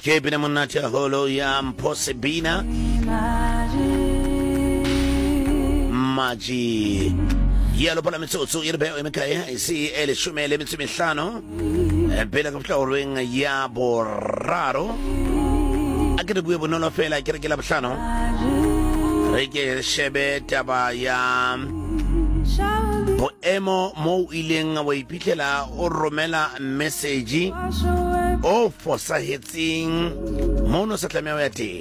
ke pina monate holo ya Mphosebina Maji yalo pala mitsotso irbe emekaya isi ele shumele mitsumihlano pela ka floreng ya boraro akere bue bonolo fela akere ke la bohlano re ke shebe taba ya boemo mo ileng wa iphitlhela o romela message o fosahetseng mo no sa tlameha ya teng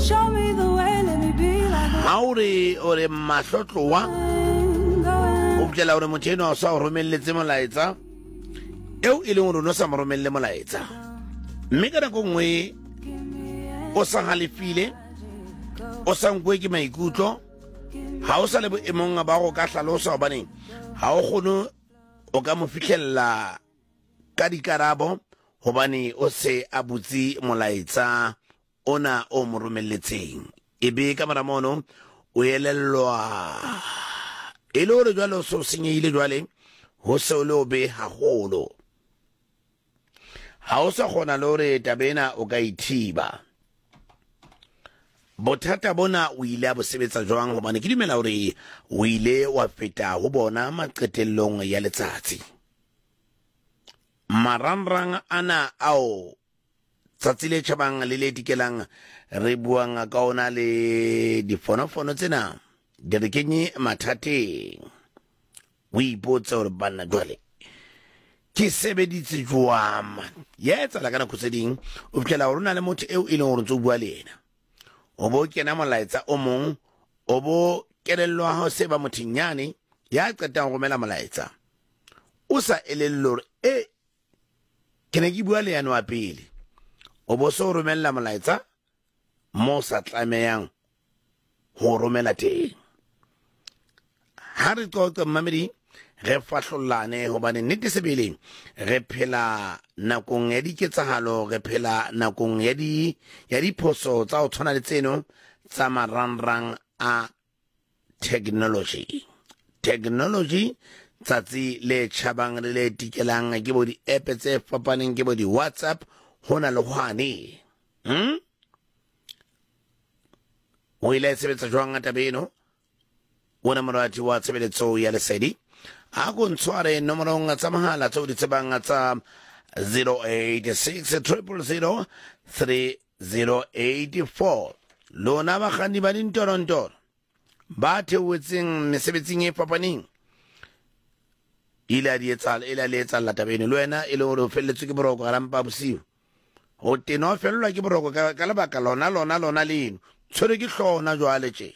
haure ore mahlotlowa o bjela ore motho o sa romelletse molaetsa eo e leng gore no sa mo romelle molaetsa mme ka nako nngwe o sa halefile o sa nkwe ke maikutlo ha o sa le boemong ba go ka hlalosa hobane ha o kgone o ka mo fihlella ka dikarabo hobane o se a butse molaetsa ona o mo romelletseng ebe ka mara mono o elellwa e le hore jwale o se o senyehile jwale ho se o le o be haholo ha o sa kgona le hore tabena o ka ithiba bothata bona o ile a bo sebetsa jwang hobane ke dumela hore o ile wa feta ho bona maqetellong ya letsatsi marangrang ana ao tsatsi le tjhabang le le dikelang re buang ka ona le difonofono tsena di re kenye mathateng o ipotse hore banna jwale ke sebeditse jwang ya etsala ka nako tse ding o fitlhela hore o na le motho eo e leng hore ntse o bua le yena o bo kena molaetsa o mong o bo kelellwa ha se ba mothinyane ya qetang go romela molaetsa o sa elello hore ke ne ke bua le yana wa pele o bo so romella molaetsa mo sa tlameyang ho romela teng ha re qoqa mamedi re fahlollane hobane nnete sebeleng re phela nakong ya diketsahalo re phela nakong ya diphoso tsa o tshwana le tseno tsa marangrang a technology tsatsi le tjhabang le tikelang ke bo di-app tse fapaneng ke bo di-WhatsApp hona le hwane o ile sebetsa jwang ngata beno ona morati wa tshebeletso ya lesedi a go ntshware nomorong tsa mahala tse o di tsebang tsa 086 000 3084 lona bakganni ba dintorontoro ba theotseng mesebetsing e fapaneng ila di etsa lata bene le wena e le hore o felletswe ke boroko ga rampa bosiu o tena o fellwa ke boroko ka lebaka lona leno tshwere ke hlona jwale tje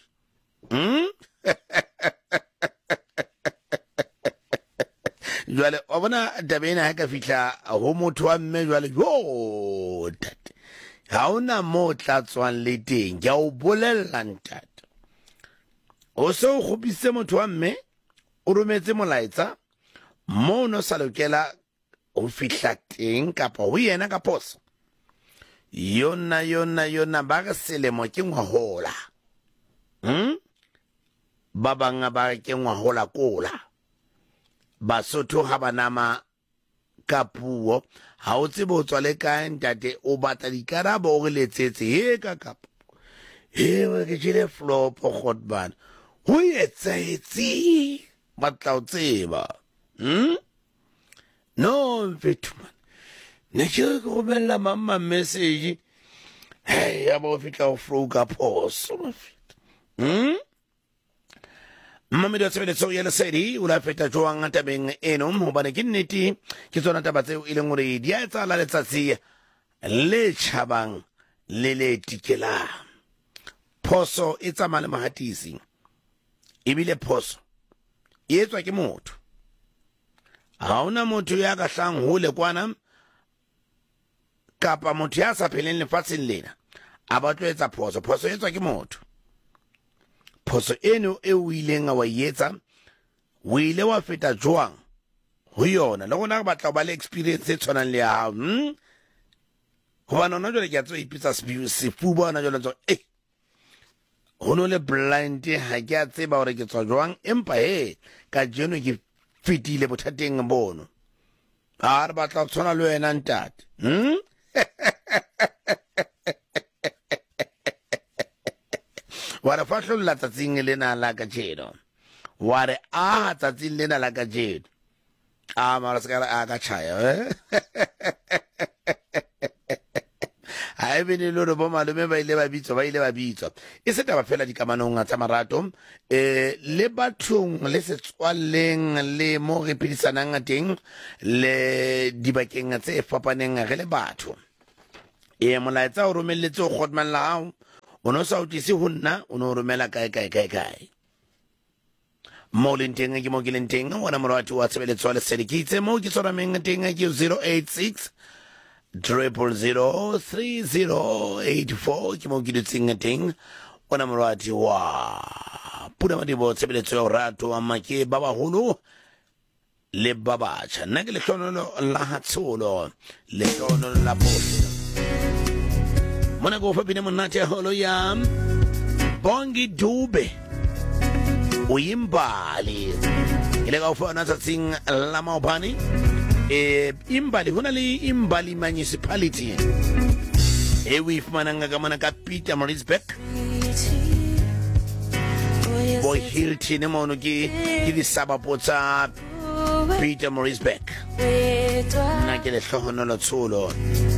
jwale o bona tabena ha ka fihla ho motho wa mme jwale yo tate ha ona mo tla tswang le teng ke o bolella ntate o se o khopise motho wa mme o rometse molaetsa mo no sa lokela o fihla teng kapa ho yena ka poso yona ba ka selemo ke ngwahola ba banga ba ke ngwahola kola Basotho ha banama ka puo ha o tsebe o tswa le kae ntate o batla dikarabo o re letsetse he ka kapo we ke jile flop khotban ho etsaetsi batla o tseba no mfethu man ne ke go bella mama message ya bo fitla o froga poso Mama do tsebetso ya lesedi o la feta jwang tabeng eno hobane ke nnete ke tsona taba tseo e leng hore di a etsala letsatsi le tjhabang le le tikelang phoso e tsamaya le mahatisi ebile phoso e etswa ke motho ha ona motho ya ka hlang hole kwana kapa motho ya sa pheleng lefatsheng lena a batlo etsa phoso e etswa ke motho phoso eno e o ileng wa yetsa o ile wa feta jwang ho yona le gona ba tla ba le experience e tshwanang le ya hao hobane ona jwale ke a tso ipitsa sefuba ona jwale ntso ho no le blind ha ke a tseba hore ke tswa jwang empa ka jeno ke fitile bothateng bono a re batla tshwana le wena ntate wa re fahlolla tsatsing lena la ka jeno wa re a tsatsing lena la ka jeno a mara se ka a ka chaya ha e bene lo re bo malome ba ile ba bitswa e se taba fela dikamanong tsa marato le bathong le setswaleng le mo re pedisanang teng le dibakeng tse fapaneng re le batho molaetsa o romelletse o kgotman la hao o no sa utise ho nna o no romela kae mo leng teng ke mo ke leng teng wona morati wa tshebeletso le sedikitse mo ke tsona meng teng ke 086 0003084 ke mo ke dutseng teng wona morati wa pula madibo tshebeletso ya rato wa make ba baholo le babacha nna ke le hlonolo la hatsolo le hlonolo la bohle mona go fa bine monate holo ya Bongi Dube uyimbali ile ka ufana tsatsing la maobane imbali hona le imbali municipality we ifumana ka mana ka Peter Marisbeck boy Hilton mono ke di sabapo tsa Peter Marisbeck na ke le hlohonolo tsolo